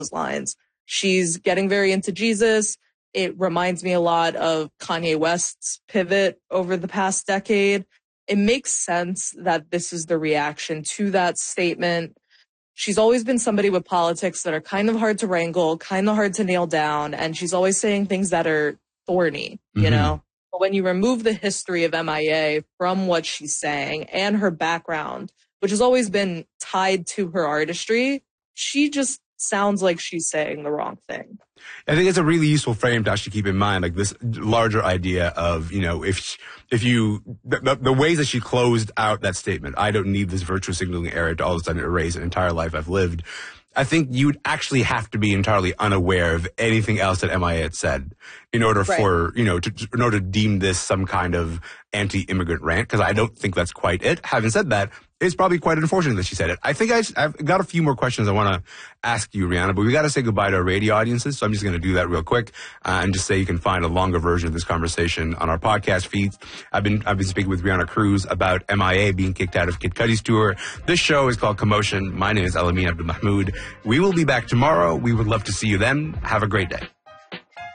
those lines. She's getting very into Jesus. It reminds me a lot of Kanye West's pivot over the past decade. It makes sense that this is the reaction to that statement. She's always been somebody with politics that are kind of hard to wrangle, kind of hard to nail down, and she's always saying things that are thorny, you know? But when you remove the history of MIA from what she's saying and her background, which has always been tied to her artistry, she just sounds like she's saying the wrong thing. I think it's a really useful frame to actually keep in mind, like this larger idea of, you know, the ways that she closed out that statement, I don't need this virtue signaling era to all of a sudden erase an entire life I've lived. I think you'd actually have to be entirely unaware of anything else that MIA had said in order for, you know, in order to deem this some kind of anti-immigrant rant, because I don't think that's quite it. Having said that, it's probably quite unfortunate that she said it. I think I've got a few more questions I want to ask you, Rihanna, but we got to say goodbye to our radio audiences, so I'm just going to do that real quick and just say you can find a longer version of this conversation on our podcast feeds. I've been speaking with Rihanna Cruz about MIA being kicked out of Kid Cudi's tour. This show is called Commotion. My name is Elamin Abdulmahmoud. We will be back tomorrow. We would love to see you then. Have a great day.